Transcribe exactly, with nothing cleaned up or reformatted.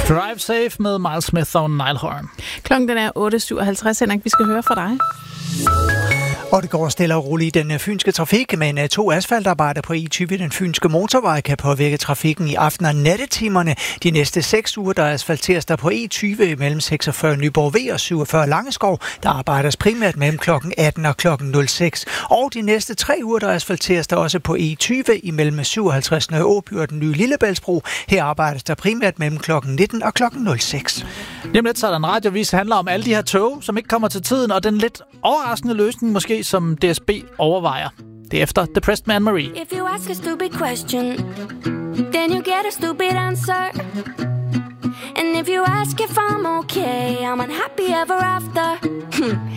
Drive Safe med Miles Smith og Niall Horan. Klokken den er otte syvoghalvtreds, Henrik. Vi skal høre fra dig. Og det går stille og roligt i den fynske trafik, men to asfaltarbejder på E tyve, den fynske motorvej, kan påvirke trafikken i aften- og nattetimerne. De næste seks uger, der asfalteres der på E tyve mellem seksogfyrre Nyborg V og syvogfyrre Langeskov. Der arbejdes primært mellem klokken atten og klokken nul seks. Og de næste tre uger, der asfalteres der også på E tyve imellem syvoghalvtreds Nørre Åby og den nye Lillebæltsbro. Her arbejdes der primært mellem klokken nitten og klokken nul seks. Lige om lidt så er der en radiovis, der handler om alle de her tog, som ikke kommer til tiden, og den lidt overraskende løsning måske, som D S B overvejer. Det er efter Depressed Man Marie. If you ask a stupid question, then you get a stupid answer. And if you ask if I'm okay, I'm unhappy ever after.